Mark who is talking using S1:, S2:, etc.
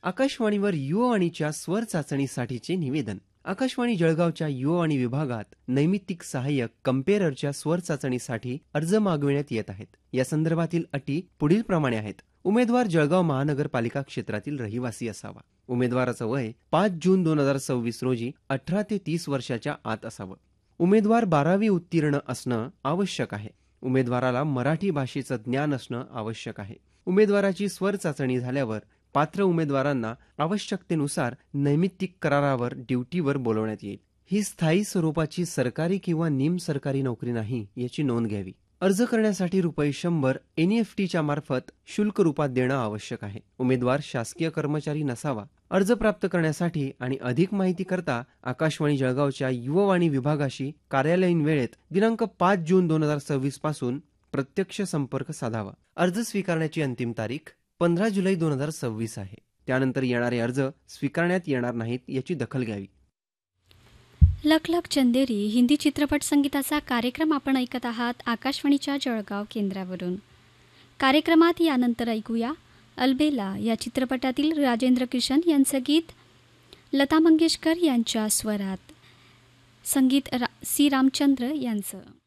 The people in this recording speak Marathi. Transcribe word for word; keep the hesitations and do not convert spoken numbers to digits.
S1: आकाशवाणीवर युवावाणीच्या स्वर चाचणीसाठीचे निवेदन. आकाशवाणी जळगावच्या युवावाणी विभागात नैमित्तिक सहाय्यक कम्पेअरच्या स्वर चाचणीसाठी अर्ज मागविण्यात येत आहेत. या संदर्भातील अटी पुढील प्रमाणे आहेत. उमेदवार जळगाव महानगरपालिका क्षेत्रातील रहिवासी असावा. उमेदवाराचं वय पाच जून दोन हजार सव्वीस रोजी अठरा ते तीस वर्षाच्या आत असावं. उमेदवार बारावी उत्तीर्ण असणं आवश्यक आहे. उमेदवाराला मराठी भाषेचं ज्ञान असणं आवश्यक आहे. उमेदवाराची स्वर चाचणी झाल्यावर पात्र उमेदवारांना आवश्यकतेनुसार नैमित्तिक करारावर ड्युटीवर बोलवण्यात येईल. ही स्थायी स्वरूपाची सरकारी किंवा निम सरकारी नोकरी नाही याची नोंद घ्यावी. अर्ज करण्यासाठी रुपये शंभर एनईएफटीच्या मार्फत शुल्क रूपात देणं आवश्यक आहे. उमेदवार शासकीय कर्मचारी नसावा. अर्ज प्राप्त करण्यासाठी आणि अधिक माहिती करता आकाशवाणी जळगावच्या युववाणी विभागाशी कार्यालयीन वेळेत दिनांक पाच जून दोन हजार सव्वीस पासून प्रत्यक्ष संपर्क साधावा. अर्ज स्वीकारण्याची अंतिम तारीख पंधरा जुलै दोन हजार सव्वीस आहे. त्यानंतर येणारे अर्ज स्वीकारण्यात येणार नाहीत याची दखल घ्यावी.
S2: लख लख चंदेरी हिंदी चित्रपट संगीताचा कार्यक्रम आपण ऐकत आहात आकाशवाणीच्या जळगाव केंद्रावरून. कार्यक्रमात यानंतर ऐकूया अलबेला या चित्रपटातील राजेंद्र किशन यांचं गीत लता मंगेशकर यांच्या स्वरात, संगीत रा सी रामचंद्र यांचं.